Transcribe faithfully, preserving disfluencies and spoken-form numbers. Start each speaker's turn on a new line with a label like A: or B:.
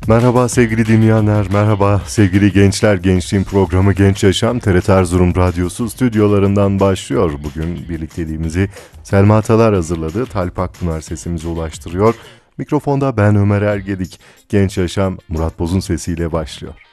A: Merhaba sevgili dinleyenler, merhaba sevgili gençler. Gençliğin programı Genç Yaşam T R T Erzurum Radyosu stüdyolarından başlıyor. Bugün birlikteliğimizi Selma Atalar hazırladı. Talip Akpınar sesimize ulaştırıyor. Mikrofonda ben Ömer Ergedik. Genç Yaşam Murat Boz'un sesiyle başlıyor.